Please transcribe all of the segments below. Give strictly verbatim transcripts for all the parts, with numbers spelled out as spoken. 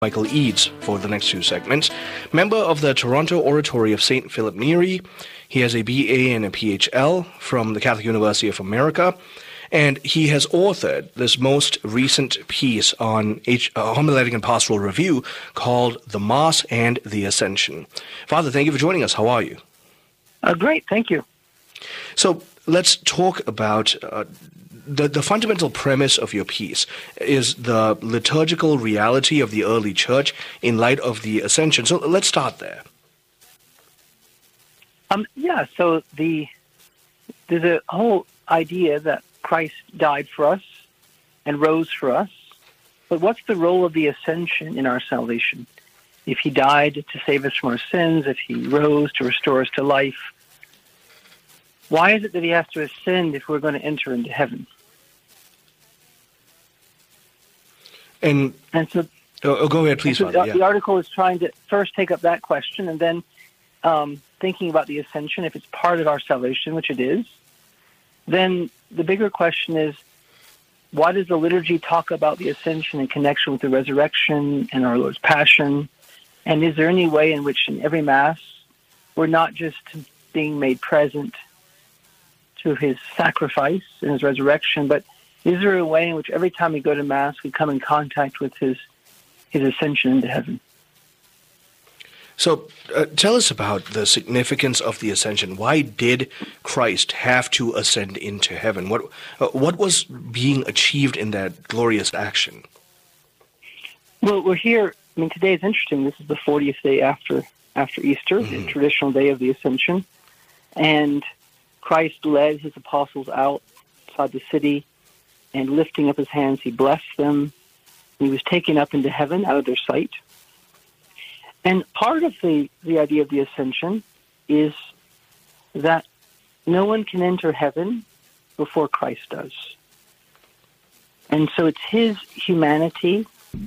Michael Eads for the next two segments. Member of the Toronto Oratory of Saint Philip Neri. He has a B A and a P H L from the Catholic University of America. And he has authored this most recent piece on H- uh, Homiletic and Pastoral Review called The Mass and the Ascension. Father, thank you for joining us. How are you? Uh, great, thank you. So let's talk about uh, the, the fundamental premise of your piece is the liturgical reality of the early church in light of the Ascension. So let's start there. Um, yeah, so the there's a whole idea that Christ died for us and rose for us. But what's the role of the Ascension in our salvation? If he died to save us from our sins, if he rose to restore us to life, why is it that he has to ascend if we're going to enter into heaven? And, and so, oh, go ahead, please, so Father. The, yeah. the article is trying to first take up that question and then um, thinking about the Ascension, if it's part of our salvation, which it is. Then the bigger question is, why does the liturgy talk about the Ascension in connection with the resurrection and our Lord's Passion? And is there any way in which in every Mass we're not just being made present to his sacrifice and his resurrection, but is there a way in which every time we go to Mass we come in contact with his his ascension into heaven? So uh, tell us about the significance of the Ascension. Why did Christ have to ascend into heaven? What uh, what was being achieved in that glorious action? Well, we're here. I mean, today is interesting. This is the fortieth day after after Easter, mm-hmm. the traditional day of the Ascension, and Christ led his apostles outside the city, and lifting up his hands, he blessed them. He was taken up into heaven out of their sight. And part of the, the idea of the Ascension is that no one can enter heaven before Christ does. And so it's his humanity,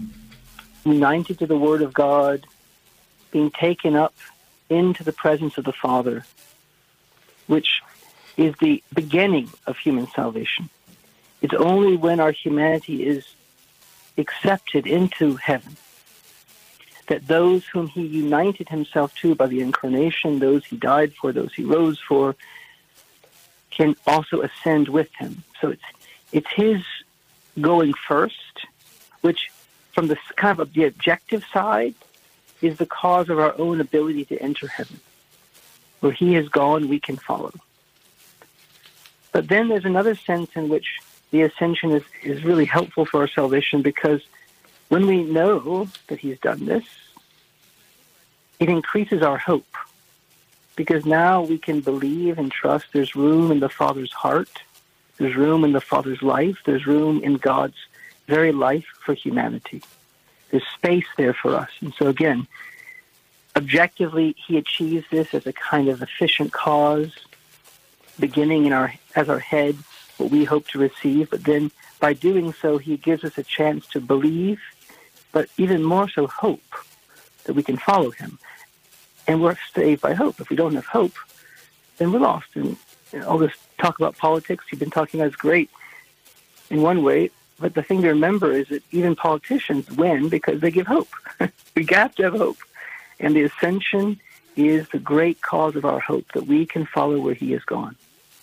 united to the Word of God, being taken up into the presence of the Father, which is the beginning of human salvation. It's only when our humanity is accepted into heaven that those whom he united himself to by the incarnation, those he died for, those he rose for, can also ascend with him. So it's it's his going first, which from the kind of the objective side is the cause of our own ability to enter heaven. Where he has gone, we can follow. But then there's another sense in which the Ascension is, is really helpful for our salvation, because when we know that he's done this, it increases our hope, because now we can believe and trust there's room in the Father's heart, there's room in the Father's life, there's room in God's very life for humanity. There's space there for us. And so again, objectively, he achieves this as a kind of efficient cause, beginning in our as our head what we hope to receive, but then by doing so, he gives us a chance to believe, but even more so hope that we can follow him. And we're saved by hope. If we don't have hope, then we're lost. And you know, all this talk about politics you've been talking about is great in one way, but the thing to remember is that even politicians win because they give hope. We have to have hope. And the Ascension is the great cause of our hope, that we can follow where he has gone.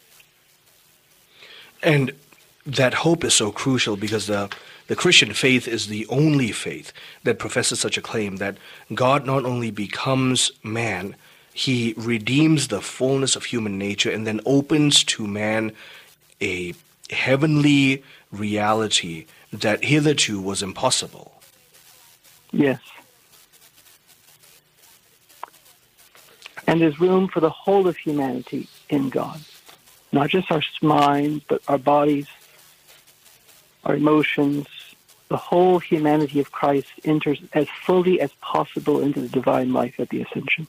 And that hope is so crucial because the, the Christian faith is the only faith that professes such a claim that God not only becomes man, he redeems the fullness of human nature and then opens to man a heavenly reality that hitherto was impossible. Yes. And there's room for the whole of humanity in God. Not just our minds, but our bodies, our emotions. The whole humanity of Christ enters as fully as possible into the divine life at the Ascension.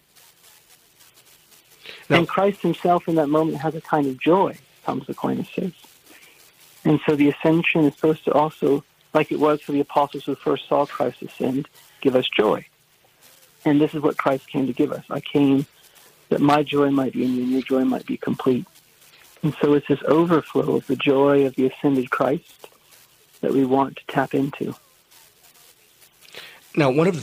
Now, and Christ himself in that moment has a kind of joy, Thomas Aquinas says. And so the Ascension is supposed to also, like it was for the apostles who first saw Christ ascend, give us joy. And this is what Christ came to give us. I came that my joy might be in you and your joy might be complete. And so it's this overflow of the joy of the ascended Christ that we want to tap into. Now, one of the